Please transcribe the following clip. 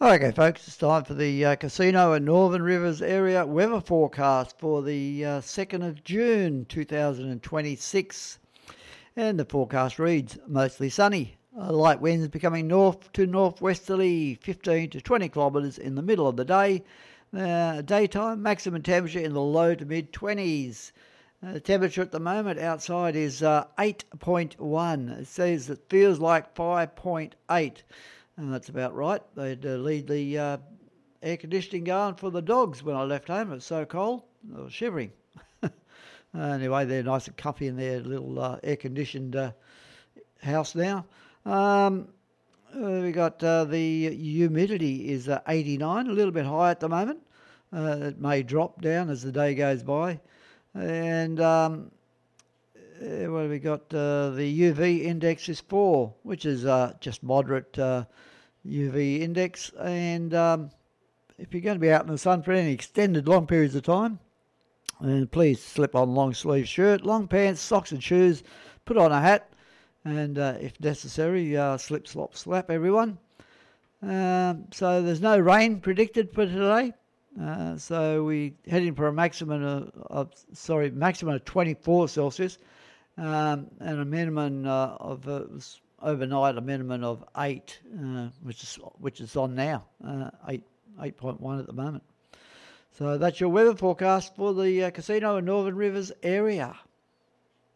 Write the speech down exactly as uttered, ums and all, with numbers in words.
Okay, folks, it's time for the uh, casino and Northern Rivers area weather forecast for the uh, second of June two thousand twenty-six. And the forecast reads mostly sunny. Uh, light winds becoming north to northwesterly, fifteen to twenty kilometres in the middle of the day. Uh, daytime maximum temperature in the low to mid twenties. Uh, the temperature at the moment outside is uh, eight point one. It says it feels like five point eight. And that's about right. They'd uh, leave the uh, air conditioning going for the dogs when I left home. It was so cold, I was shivering. Anyway, they're nice and comfy in their little uh, air-conditioned uh, house now. Um, uh, we got uh, the humidity is uh, eighty-nine, a little bit high at the moment. Uh, it may drop down as the day goes by. And um, uh, what have we got? Uh, the U V index is four, which is uh, just moderate uh, U V index. And um, if you're going to be out in the sun for any extended long periods of time, and please slip on long sleeve shirt, long pants, socks and shoes, put on a hat, and uh, if necessary, uh, slip, slop, slap everyone. Um, so there's no rain predicted for today. Uh, so we heading for a maximum of, of sorry, maximum of twenty-four Celsius, um, and a minimum uh, of uh, overnight a minimum of eight, uh, which is which is on now, uh, eight eight point one at the moment. So that's your weather forecast for the uh, casino and Northern Rivers area.